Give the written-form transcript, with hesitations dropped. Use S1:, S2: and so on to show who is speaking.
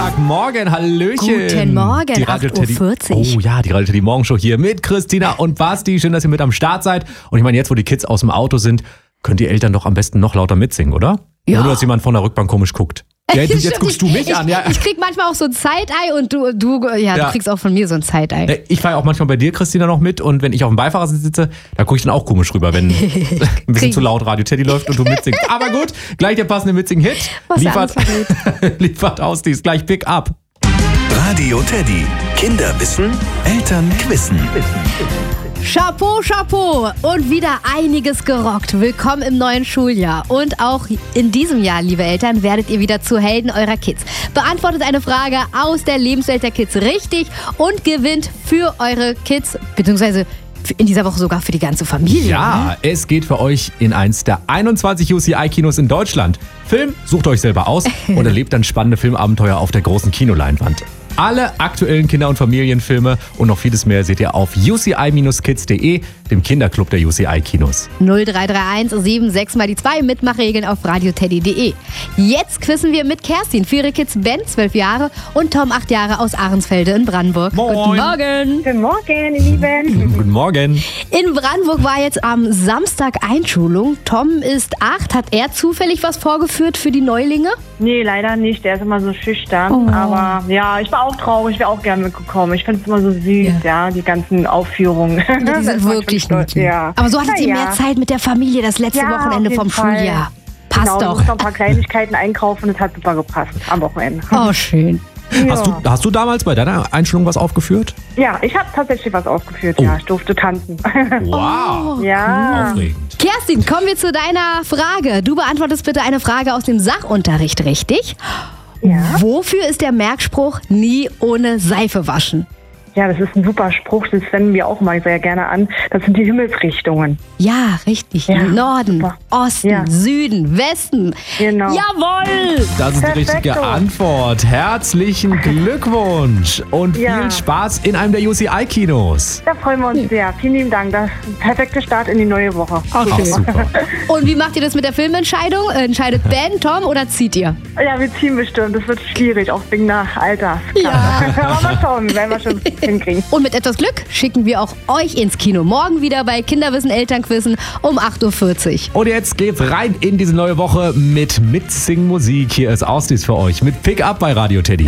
S1: Sonntagmorgen, hallöchen.
S2: Guten Morgen,
S1: Die Radio
S2: 8:40
S1: Teddy. Oh ja, die Radio Teddy Morgenshow hier mit Christina und Basti. Schön, dass ihr mit am Start seid. Und ich meine, jetzt, wo die Kids aus dem Auto sind, könnt die Eltern doch am besten noch lauter mitsingen, oder?
S2: Ja.
S1: Ohne, dass jemand von der Rückbank komisch guckt. Ja, jetzt guckst du mich an. Ja.
S2: Ich krieg manchmal auch so ein Side-Eye und du kriegst auch von mir so ein Side-Eye.
S1: Ich fahre ja auch manchmal bei dir, Christina, noch mit. Und wenn ich auf dem Beifahrersitz sitze, da gucke ich dann auch komisch rüber, wenn ein bisschen zu laut Radio Teddy läuft und du mitsingst. Aber gut, gleich der passende Mitsing-Hit. Liefert aus, die ist gleich Pick Up.
S3: Radio Teddy. Kinder wissen, Eltern quissen.
S2: Chapeau, Chapeau und wieder einiges gerockt. Willkommen im neuen Schuljahr. Und auch in diesem Jahr, liebe Eltern, werdet ihr wieder zu Helden eurer Kids. Beantwortet eine Frage aus der Lebenswelt der Kids richtig und gewinnt für eure Kids, beziehungsweise in dieser Woche sogar für die ganze Familie.
S1: Ja, es geht für euch in eins der 21 UCI-Kinos in Deutschland. Film sucht euch selber aus und erlebt dann spannende Filmabenteuer auf der großen Kinoleinwand. Alle aktuellen Kinder- und Familienfilme und noch vieles mehr seht ihr auf uci-kids.de, dem Kinderclub der UCI-Kinos.
S2: 0331 76 mal die 2 Mitmachregeln auf radioteddy.de. Jetzt quissen wir mit Kerstin für ihre Kids Ben, 12 Jahre und Tom, 8 Jahre aus Ahrensfelde in Brandenburg.
S1: Moin.
S2: Guten Morgen.
S4: Guten Morgen, ihr Lieben.
S1: Guten Morgen.
S2: In Brandenburg war jetzt am Samstag Einschulung. Tom ist 8. Hat er zufällig was vorgeführt für die Neulinge?
S4: Nee, leider nicht. Der ist immer so schüchtern. Aber ja, ich war auch traurig. Ich wäre auch gerne mitgekommen. Ich finde es immer so süß, ja, die ganzen Aufführungen.
S2: Ja, die sind wirklich niedlich.
S4: Ja.
S2: Aber so hattet ihr mehr Zeit mit der Familie das letzte Wochenende vom Schuljahr. Passt
S4: genau,
S2: doch.
S4: Ich musste noch ein paar Kleinigkeiten einkaufen. Das hat super gepasst am Wochenende.
S2: Oh, schön.
S4: Ja.
S1: Hast du damals bei deiner Einschulung was aufgeführt?
S4: Ja, ich habe tatsächlich was aufgeführt. Ja, ich durfte tanzen.
S1: Wow.
S4: Ja.
S1: Aufregend.
S2: Kerstin, kommen wir zu deiner Frage. Du beantwortest bitte eine Frage aus dem Sachunterricht, richtig?
S4: Ja.
S2: Wofür ist der Merkspruch nie ohne Seife waschen?
S4: Ja, das ist ein super Spruch. Das wenden wir auch mal sehr gerne an. Das sind die Himmelsrichtungen.
S2: Ja, richtig.
S4: Ja,
S2: Norden,
S4: super.
S2: Osten,
S4: Ja.
S2: Süden, Westen.
S4: Genau.
S2: Jawohl!
S1: Das ist die
S4: Perfekto.
S1: richtige Antwort. Herzlichen Glückwunsch und viel
S4: Ja.
S1: Spaß in einem der UCI-Kinos.
S4: Da freuen wir uns sehr. Vielen lieben Dank. Das ist ein perfekter Start in die neue Woche.
S1: Ach, super.
S2: Und wie macht ihr das mit der Filmentscheidung? Entscheidet Ben, Tom oder zieht ihr?
S4: Ja, wir ziehen bestimmt. Das wird schwierig, auch wegen der Altersklasse.
S2: Ja.
S4: Aber mal schauen, werden wir schon hinkriegen.
S2: Und mit etwas Glück schicken wir auch euch ins Kino. Morgen wieder bei Kinderwissen Elternquissen um 8:40 Uhr.
S1: Und jetzt geht's rein in diese neue Woche mit Mitsing Musik. Hier ist Ausdies für euch mit Pick Up bei Radio Teddy.